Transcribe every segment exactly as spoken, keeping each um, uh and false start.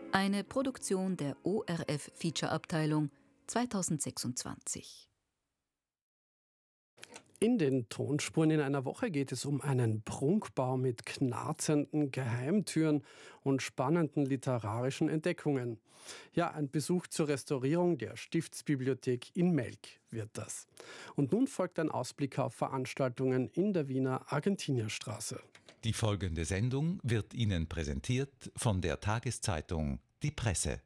Eine Produktion der O R F Feature-Abteilung zweitausendsechsundzwanzig. In den Tonspuren in einer Woche geht es um einen Prunkbau mit knarzenden Geheimtüren und spannenden literarischen Entdeckungen. Ja, ein Besuch zur Restaurierung der Stiftsbibliothek in Melk wird das. Und nun folgt ein Ausblick auf Veranstaltungen in der Wiener Argentinierstraße. Die folgende Sendung wird Ihnen präsentiert von der Tageszeitung Die Presse.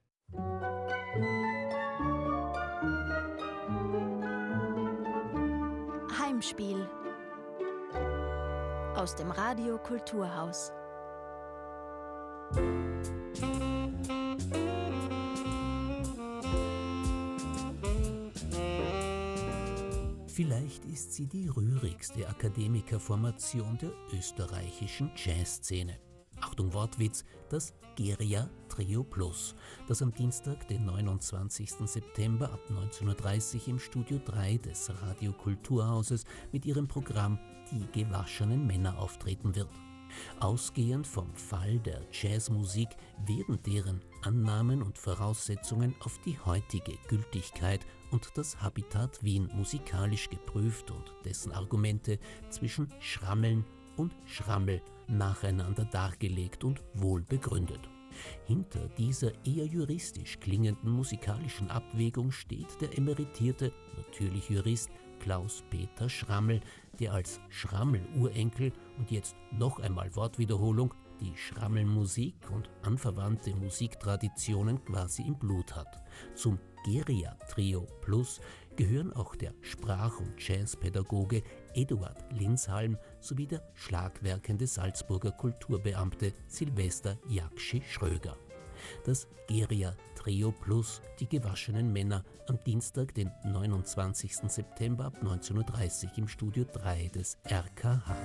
Heimspiel aus dem Radio Kulturhaus. Vielleicht ist sie die rührigste Akademikerformation der österreichischen Jazzszene. Achtung Wortwitz, das Geria Trio Plus, das am Dienstag, den neunundzwanzigsten September ab neunzehn Uhr dreißig im Studio drei des Radio Kulturhauses mit ihrem Programm Die gewaschenen Männer auftreten wird. Ausgehend vom Fall der Jazzmusik werden deren Annahmen und Voraussetzungen auf die heutige Gültigkeit und das Habitat Wien musikalisch geprüft und dessen Argumente zwischen Schrammeln und Schrammel nacheinander dargelegt und wohl begründet. Hinter dieser eher juristisch klingenden musikalischen Abwägung steht der emeritierte, natürlich Jurist Klaus-Peter Schrammel, der als Schrammel-Urenkel und jetzt noch einmal Wortwiederholung die Schrammelmusik und anverwandte Musiktraditionen quasi im Blut hat. Zum Geria Trio Plus gehören auch der Sprach- und Jazzpädagoge Eduard Linshalm sowie der schlagwerkende Salzburger Kulturbeamte Silvester Jakschi-Schröger. Das Geria Trio Plus, die gewaschenen Männer, am Dienstag, den neunundzwanzigsten September ab neunzehn Uhr dreißig im Studio drei des R K H.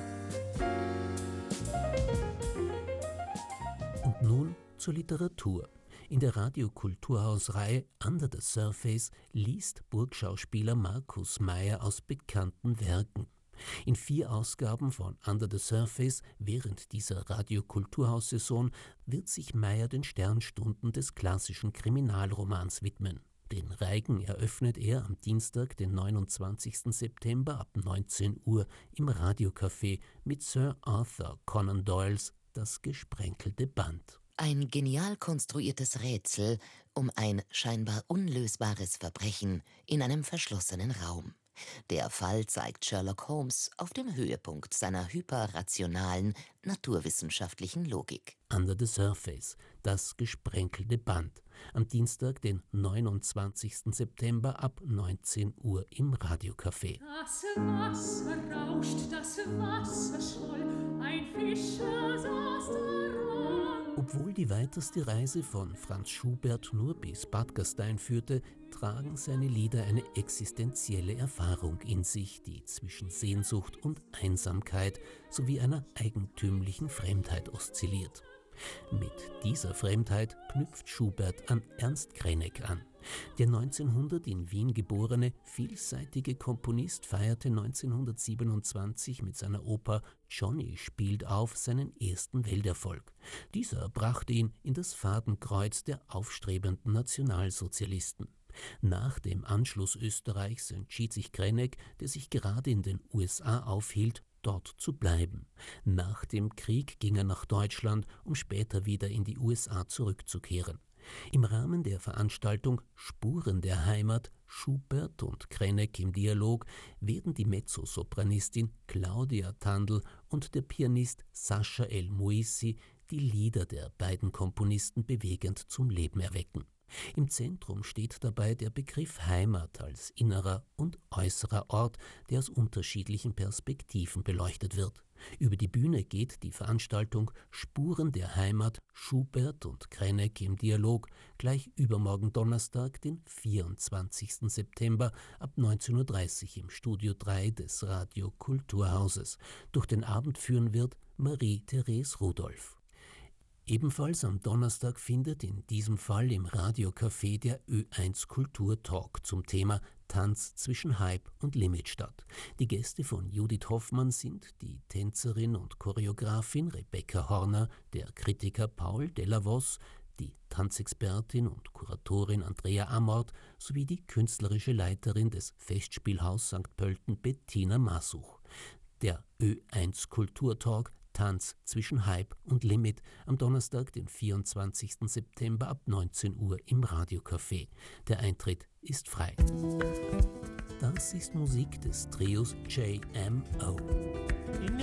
Und nun zur Literatur. In der Radio-Kulturhaus-Reihe Under the Surface liest Burgschauspieler Markus Meyer aus bekannten Werken. In vier Ausgaben von Under the Surface während dieser Radio-Kulturhaus-Saison wird sich Meyer den Sternstunden des klassischen Kriminalromans widmen. Den Reigen eröffnet er am Dienstag, den neunundzwanzigsten September ab neunzehn Uhr im Radiocafé mit Sir Arthur Conan Doyles Das gesprenkelte Band. Ein genial konstruiertes Rätsel um ein scheinbar unlösbares Verbrechen in einem verschlossenen Raum. Der Fall zeigt Sherlock Holmes auf dem Höhepunkt seiner hyperrationalen, naturwissenschaftlichen Logik. Under the Surface, das gesprenkelte Band. Am Dienstag, den neunundzwanzigsten September ab neunzehn Uhr im Radiocafé. Das Wasser rauscht, das Wasser schwoll, ein Fischer saß daran. Obwohl die weiteste Reise von Franz Schubert nur bis Bad Gastein führte, tragen seine Lieder eine existenzielle Erfahrung in sich, die zwischen Sehnsucht und Einsamkeit sowie einer eigentümlichen Fremdheit oszilliert. Mit dieser Fremdheit knüpft Schubert an Ernst Krenek an. Der neunzehnhundert in Wien geborene, vielseitige Komponist feierte neunzehnhundertsiebenundzwanzig mit seiner Oper Johnny spielt auf seinen ersten Welterfolg. Dieser brachte ihn in das Fadenkreuz der aufstrebenden Nationalsozialisten. Nach dem Anschluss Österreichs entschied sich Krenek, der sich gerade in den U S A aufhielt, dort zu bleiben. Nach dem Krieg ging er nach Deutschland, um später wieder in die U S A zurückzukehren. Im Rahmen der Veranstaltung Spuren der Heimat, Schubert und Krenek im Dialog werden die Mezzosopranistin Claudia Tandl und der Pianist Sascha El Mouissi die Lieder der beiden Komponisten bewegend zum Leben erwecken. Im Zentrum steht dabei der Begriff Heimat als innerer und äußerer Ort, der aus unterschiedlichen Perspektiven beleuchtet wird. Über die Bühne geht die Veranstaltung Spuren der Heimat, Schubert und Krenek im Dialog gleich übermorgen Donnerstag, den vierundzwanzigsten September ab neunzehn Uhr dreißig im Studio drei des Radio Kulturhauses. Durch den Abend führen wird Marie-Therese Rudolph. Ebenfalls am Donnerstag findet in diesem Fall im Radiocafé der Ö eins Kulturtalk zum Thema Tanz zwischen Hype und Limit statt. Die Gäste von Judith Hoffmann sind die Tänzerin und Choreografin Rebecca Horner, der Kritiker Paul Delavos, die Tanzexpertin und Kuratorin Andrea Amort sowie die künstlerische Leiterin des Festspielhaus Sankt Pölten Bettina Masuch. Der Ö eins Kulturtalk Tanz zwischen Hype und Limit am Donnerstag, den vierundzwanzigsten September ab neunzehn Uhr im Radiocafé. Der Eintritt ist frei. Das ist Musik des Trios J M O.